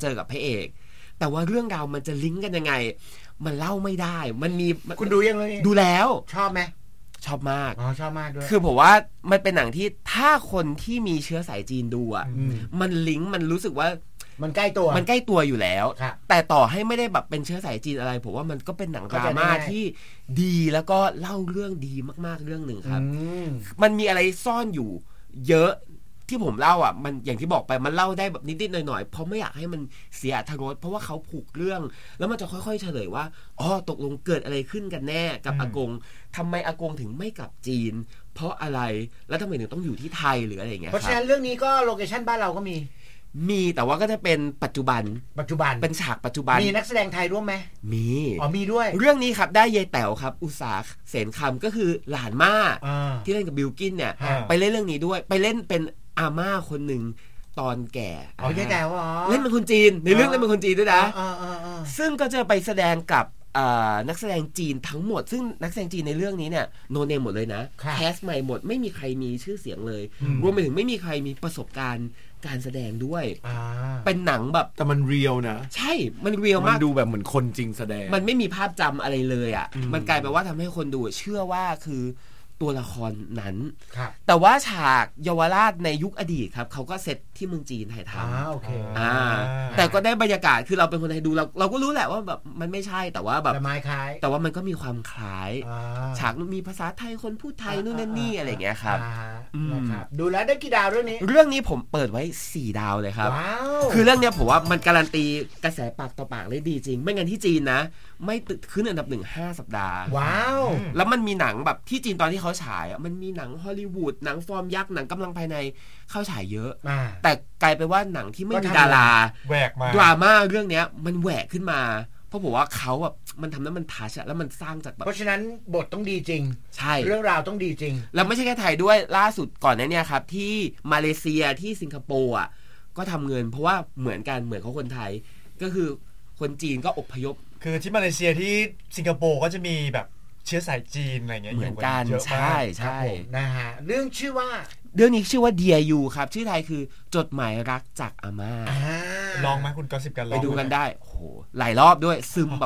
เจอกับพระเอกแต่ว่าเรื่องราวมันจะลิงก์กันยังไงมันเล่าไม่ได้มันมีคุณดูยังเลยดูแล้วชอบไหมชอบมากชอบมากด้วยคือผมว่ามันเป็นหนังที่ถ้าคนที่มีเชื้อสายจีนดูอ่ะมันลิงก์มันรู้สึกว่ามันใกล้ตัวอยู่แล้วแต่ต่อให้ไม่ได้แบบเป็นเชื้อสายจีนอะไรผมว่ามันก็เป็นหนังดราม่าที่ดีแล้วก็เล่าเรื่องดีมากๆเรื่องหนึ่งครับมันมีอะไรซ่อนอยู่เยอะที่ผมเล่าอ่ะมันอย่างที่บอกไปมันเล่าได้แบบนิดๆหน่อยๆเพราะไม่อยากให้มันเสียอรรถรสเพราะว่าเขาผูกเรื่องแล้วมันจะค่อยๆเฉลยว่าอ๋อตกลงเกิดอะไรขึ้นกันแน่กับอากงทำไมอากงถึงไม่กลับจีนเพราะอะไรแล้วทำไมถึงต้องอยู่ที่ไทยหรืออะไรอย่างเงี้ยเพราะฉะนั้นเรื่องนี้ก็โลเคชั่นบ้านเราก็มีแต่ว่าก็จะเป็นปัจจุบันเป็นฉากปัจจุบันมีนักแสดงไทยร่วมไหมมีด้วยเรื่องนี้ครับได้ยายแต๋วครับอุษาเสนคำก็คือหลานม่าที่เล่นกับบิลกินเนี่ยไปเล่นเรื่องนี้ด้วยไปเล่นเป็นอาม่าคนหนึ่งตอนแก่ยายแต๋วเล่นเป็นคนจีนในเรื่องเล่นเป็นคนจีนด้วยนะซึ่งก็จะไปแสดงกับนักแสดงจีนทั้งหมดซึ่งนักแสดงจีนในเรื่องนี้เนี่ยโนเนมหมดเลยนะแคสใหม่หมดไม่มีใครมีชื่อเสียงเลยรวมไปถึงไม่มีใครมีประสบการณ์การแสดงด้วยเป็นหนังแบบแต่มันเรียลนะใช่มันเรียลมากมันดูแบบเหมือนคนจริงแสดงมันไม่มีภาพจำอะไรเลยอ่ะมันกลายเป็นว่าทำให้คนดูเชื่อว่าคือตัวละครนั้นแต่ว่าฉากเยาวราชในยุคอดีตครับเขาก็เซตที่เมืองจีนถ่ายทำแต่ก็ได้บรรยากาศคือเราเป็นคนไทยดูเราก็รู้แหละว่าแบบมันไม่ใช่แต่ว่าแบบแต่ว่ามันก็มีความคล้ายฉากมีภาษาไทยคนพูดไทยนู่นนั่นนี่อะไรอย่างเงี้ยครับดูแล้วได้กี่ดาวเรื่องนี้ผมเปิดไว้4 ดาวเลยครับคือเรื่องเนี้ยผมว่ามันการันตีกระแสปากต่อปากเลยดีจริงไม่งั้นที่จีนนะไม่ขึ้นอันดับ1 5 สัปดาห์แล้วมันมีหนังแบบที่จีนตอนที่เขาฉายมันมีหนังฮอลลีวูดหนังฟอร์มยักษ์หนังกำลังภายในเข้าฉายเยอะแต่กลายเป็นว่าหนังที่ไม่มีดาราแหวกมาดราม่าเรื่องเนี้ยมันแหวกขึ้นมาเพราะผมว่าเขาแบบมันทำแล้วมันทัชแล้วมันสร้างจากแบบเพราะฉะนั้นบทต้องดีจริงใช่เรื่องราวต้องดีจริงแล้วไม่ใช่แค่ไทยด้วยล่าสุดก่อนนี้ครับที่มาเลเซียที่สิงคโปร์ก็ทำเงินเพราะว่าเหมือนกันเหมือนเขาคนไทยก็คือคนจีนก็อพยพคือที่มาเลเซียที่สิงคโปร์ก็จะมีแบบเชื้อสายจีนอะไรเงี้ยเหมือนกันใช่ใช่นะฮะเรื่องนี้ชื่อว่า Dear You ครับชื่อไทยคือจดหมายรักจากอาม่าลองไหมคุณก็10กันลองไปดูกันได้โอ้โหหลายรอบด้วยซึม